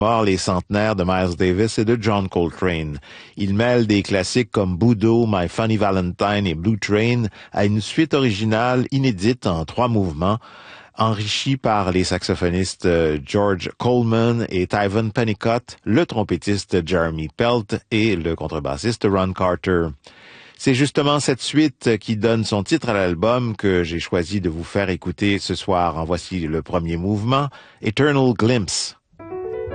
les centenaires de Miles Davis et de John Coltrane. Il mêle des classiques comme Budo, My Funny Valentine et Blue Train à une suite originale inédite en 3 mouvements, enrichie par les saxophonistes George Coleman et Tyven Pennicott, le trompettiste Jeremy Pelt et le contrebassiste Ron Carter. C'est justement cette suite qui donne son titre à l'album que j'ai choisi de vous faire écouter ce soir. En voici le premier mouvement, Eternal Glimpse.